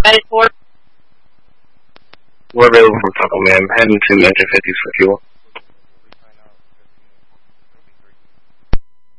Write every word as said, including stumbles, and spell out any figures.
Headed for? We're available for Taco Man. Heading to Engine fifties for fuel.